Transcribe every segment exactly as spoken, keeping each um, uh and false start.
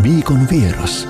Viikon vieras.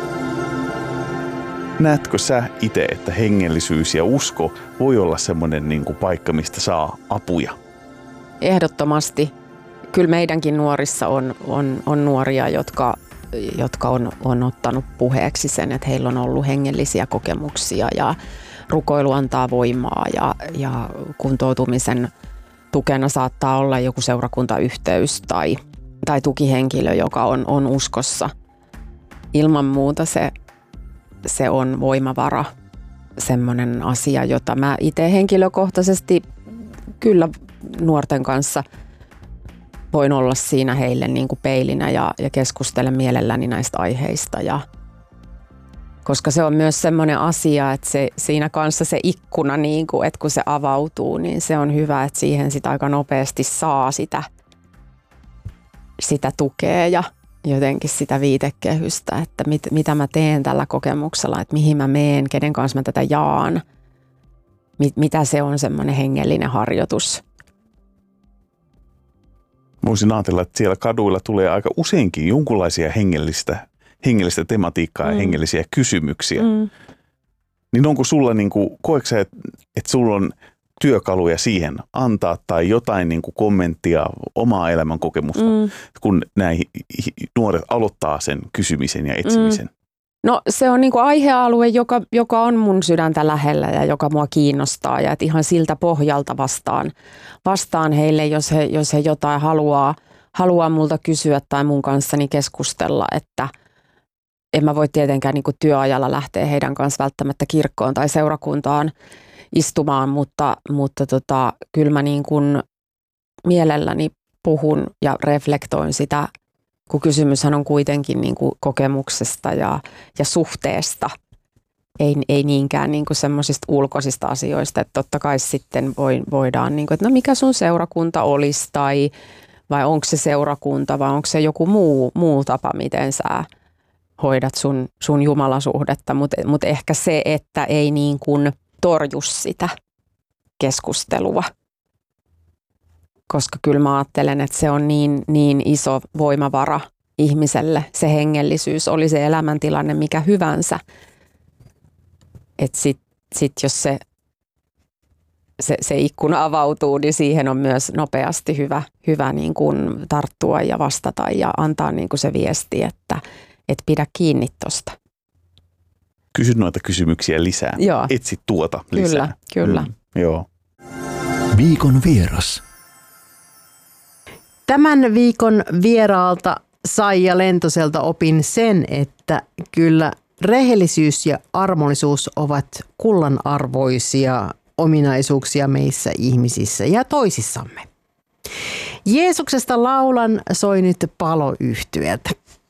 Näetkö sä itse, että hengellisyys ja usko voi olla semmoinen niin kuin paikka, mistä saa apuja? Ehdottomasti. Kyllä meidänkin nuorissa on, on, on nuoria, jotka, jotka on, on ottanut puheeksi sen, että heillä on ollut hengellisiä kokemuksia ja rukoilu antaa voimaa ja, ja kuntoutumisen tukena saattaa olla joku seurakuntayhteys tai, tai tukihenkilö, joka on, on uskossa. Ilman muuta se, se on voimavara, semmoinen asia, jota mä itse henkilökohtaisesti kyllä nuorten kanssa voin olla siinä heille niin kuin peilinä ja, ja keskustelen mielelläni näistä aiheista. Ja, koska se on myös semmoinen asia, että se, siinä kanssa se ikkuna, niin kuin, että kun se avautuu, niin se on hyvä, että siihen sitä aika nopeasti saa sitä, sitä tukea ja jotenkin sitä viitekehystä, että mit, mitä mä teen tällä kokemuksella, että mihin mä meen, kenen kanssa mä tätä jaan, mit, mitä se on semmoinen hengellinen harjoitus. Voisin ajatella, että siellä kaduilla tulee aika useinkin jonkunlaisia hengellistä, hengellistä tematiikkaa mm. ja hengellisiä kysymyksiä. Mm. Niin onko sulla, niin kuin, koetko sä, että, että sulla on työkaluja siihen antaa tai jotain niin kuin kommenttia omaa elämän kokemusta, mm. kun nämä nuoret aloittaa sen kysymisen ja etsimisen? Mm. No se on niin kuin aihealue, joka, joka on mun sydäntä lähellä ja joka mua kiinnostaa ja että ihan siltä pohjalta vastaan, vastaan heille, jos he, jos he jotain haluaa, haluaa multa kysyä tai mun kanssani keskustella, että en mä voi tietenkään niin kuin työajalla lähteä heidän kanssa välttämättä kirkkoon tai seurakuntaan istumaan, mutta, mutta tota, kyllä mä niin kuin mielelläni puhun ja reflektoin sitä, kun kysymyshän on kuitenkin niin kuin kokemuksesta ja, ja suhteesta, ei, ei niinkään niin kuin semmoisista ulkoisista asioista, että totta kai sitten voi, voidaan, niin kuin, että no mikä sun seurakunta olisi tai vai onko se seurakunta vai onko se joku muu, muu tapa, miten sä hoidat sun, sun jumalasuhdetta, mutta mut ehkä se, että ei niin kuin torju sitä keskustelua. Koska kyllä mä ajattelen, että se on niin, niin iso voimavara ihmiselle, se hengellisyys, oli se elämäntilanne mikä hyvänsä. Että sitten sit jos se, se, se ikkuna avautuu, niin siihen on myös nopeasti hyvä, hyvä niin kuin tarttua ja vastata ja antaa niin kuin se viesti, että et pidä kiinni tosta. Kysy noita kysymyksiä lisää. Joo. Etsi tuota lisää. Kyllä, kyllä. Mm, joo. Viikon vieras. Tämän viikon vieraalta Saija Lentoselta opin sen, että kyllä rehellisyys ja armollisuus ovat kullanarvoisia ominaisuuksia meissä ihmisissä ja toisissamme. Jeesuksesta laulan soi nyt paloyhtyeltä.